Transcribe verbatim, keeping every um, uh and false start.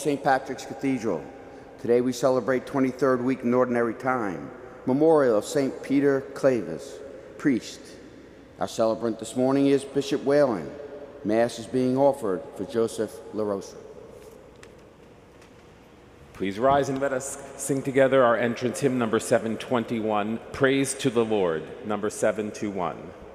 Saint Patrick's Cathedral. Today we celebrate twenty-third week in Ordinary Time, memorial of Saint Peter Clavis, priest. Our celebrant this morning is Bishop Whalen. Mass is being offered for Joseph LaRosa. Please rise and let us sing together our entrance hymn number seven twenty-one, Praise to the Lord, number seven twenty-one.